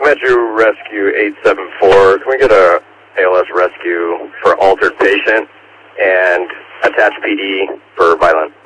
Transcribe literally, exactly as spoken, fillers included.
Metro Rescue eight seven four, can we get a A L S rescue for altered patient and attached P D for violent?